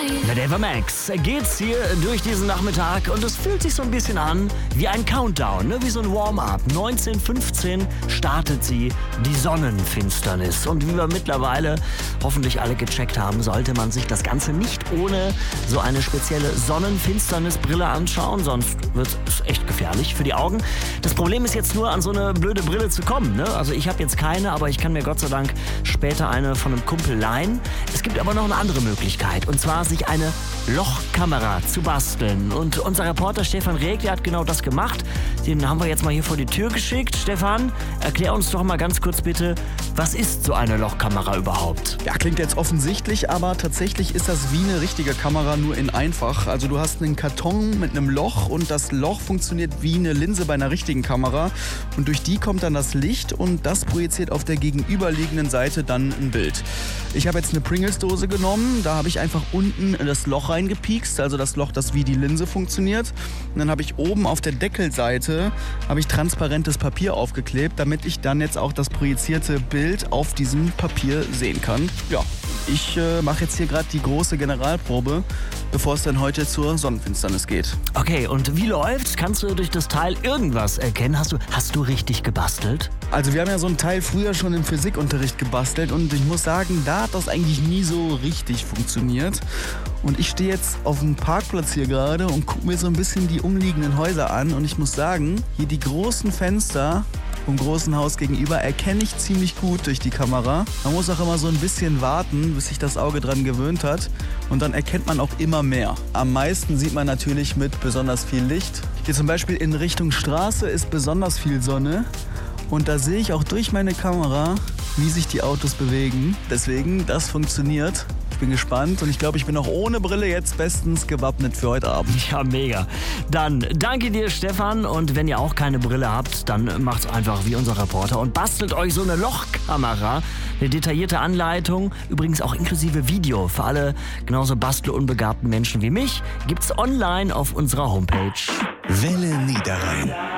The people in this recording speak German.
Mit Ava Max geht's hier durch diesen Nachmittag und es fühlt sich so ein bisschen an wie ein Countdown, ne? Wie so ein Warm-up. 19:15 startet sie, die Sonnenfinsternis. Und wie wir mittlerweile hoffentlich alle gecheckt haben, sollte man sich das Ganze nicht ohne so eine spezielle Sonnenfinsternisbrille anschauen, sonst wird es echt gefährlich für die Augen. Das Problem ist jetzt nur, an so eine blöde Brille zu kommen, ne? Also ich habe jetzt keine, aber ich kann mir Gott sei Dank später eine von einem Kumpel leihen. Es gibt aber noch eine andere Möglichkeit, und zwar sich eine Lochkamera zu basteln. Und unser Reporter Stefan Reg, der hat genau das gemacht. Den haben wir jetzt mal hier vor die Tür geschickt. Stefan, erklär uns doch mal ganz kurz bitte, was ist so eine Lochkamera überhaupt? Ja, klingt jetzt offensichtlich, aber tatsächlich ist das wie eine richtige Kamera, nur in einfach. Also du hast einen Karton mit einem Loch und das Loch funktioniert wie eine Linse bei einer richtigen Kamera. Und durch die kommt dann das Licht und das projiziert auf der gegenüberliegenden Seite dann ein Bild. Ich habe jetzt eine Pringles-Dose genommen, da habe ich einfach unten das Loch reingepiekst, also das Loch, das wie die Linse funktioniert. Und dann habe ich oben auf der Deckelseite transparentes Papier aufgeklebt, damit ich dann jetzt auch das projizierte Bild auf diesem Papier sehen kann. Ja, ich mache jetzt hier gerade die große Generalprobe, bevor es dann heute zur Sonnenfinsternis geht. Okay, und wie läuft's? Kannst du durch das Teil irgendwas erkennen? Hast du richtig gebastelt? Also wir haben ja so ein Teil früher schon im Physikunterricht gebastelt und ich muss sagen, da hat das eigentlich nie so richtig funktioniert. Und ich stehe jetzt auf dem Parkplatz hier gerade und gucke mir so ein bisschen die umliegenden Häuser an und ich muss sagen, hier die großen Fenster vom großen Haus gegenüber erkenne ich ziemlich gut durch die Kamera. Man muss auch immer so ein bisschen warten, bis sich das Auge dran gewöhnt hat und dann erkennt man auch immer mehr. Am meisten sieht man natürlich mit besonders viel Licht. Hier zum Beispiel in Richtung Straße ist besonders viel Sonne und da sehe ich auch durch meine Kamera, wie sich die Autos bewegen. Deswegen, das funktioniert. Ich bin gespannt und ich glaube, ich bin auch ohne Brille jetzt bestens gewappnet für heute Abend. Ja, mega. Dann danke dir, Stefan. Und wenn ihr auch keine Brille habt, dann macht's einfach wie unser Reporter und bastelt euch so eine Lochkamera. Eine detaillierte Anleitung, übrigens auch inklusive Video für alle genauso bastelunbegabten Menschen wie mich, gibt's online auf unserer Homepage. Welle Niederrhein.